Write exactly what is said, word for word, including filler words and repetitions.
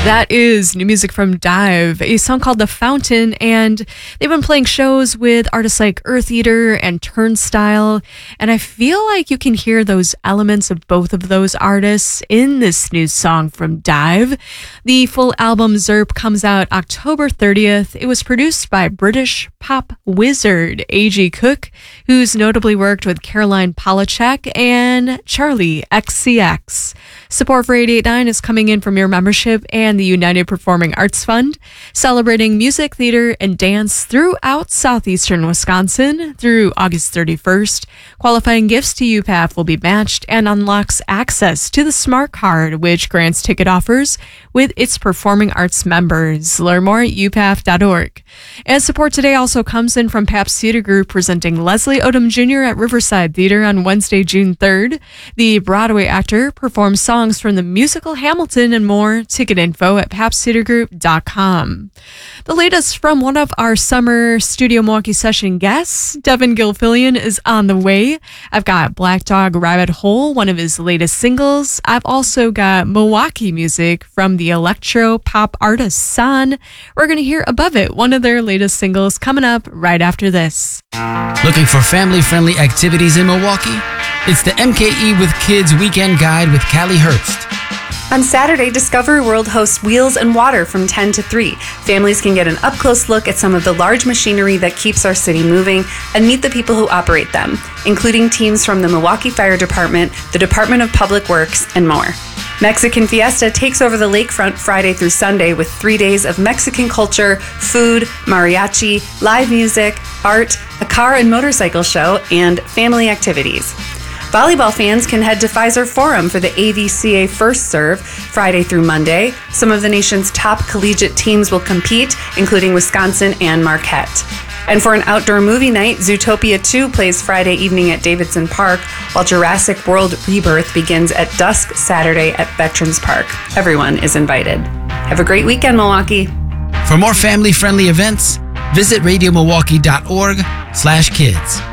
That is new music from Dive, a song called The Fountain, and they've been playing shows with artists like Earth Eater and Turnstile, and I feel like you can hear those elements of both of those artists in this new song from Dive. The full album Zerp comes out October thirtieth. It was produced by British pop wizard A G Cook, who's notably worked with Caroline Polachek and Charlie X C X. Support for eight eighty-nine is coming in from your membership and the United Performing Arts Fund, celebrating music, theater, and dance throughout southeastern Wisconsin through August thirty-first. Qualifying gifts to U P A F will be matched and unlocks access to the Smart Card, which grants ticket offers with its performing arts members. Learn more at U P A F dot org. And support today also comes in from Pabst Theater Group, presenting Leslie Odom Junior at Riverside Theater on Wednesday, June third. The Broadway actor performs songs from the musical Hamilton and more. Ticket info at pabst theater group dot com. The latest from one of our summer Studio Milwaukee session guests, Devin Gilfillian, is on the way. I've got Black Dog Rabbit Hole, one of his latest singles. I've also got Milwaukee music from the electro pop artist San. We're going to hear Above It, one of their latest singles, coming up right after this. Looking for family-friendly activities in Milwaukee? It's the M K E with Kids Weekend Guide with Callie Herbst. On Saturday, Discovery World hosts Wheels and Water from ten to three. Families can get an up-close look at some of the large machinery that keeps our city moving and meet the people who operate them, including teams from the Milwaukee Fire Department, the Department of Public Works, and more. Mexican Fiesta takes over the lakefront Friday through Sunday with three days of Mexican culture, food, mariachi, live music, art, a car and motorcycle show, and family activities. Volleyball fans can head to Pfizer Forum for the A V C A First Serve Friday through Monday. Some of the nation's top collegiate teams will compete, including Wisconsin and Marquette. And for an outdoor movie night, Zootopia two plays Friday evening at Davidson Park, while Jurassic World Rebirth begins at dusk Saturday at Veterans Park. Everyone is invited. Have a great weekend, Milwaukee. For more family-friendly events, visit radio milwaukee dot org slash kids.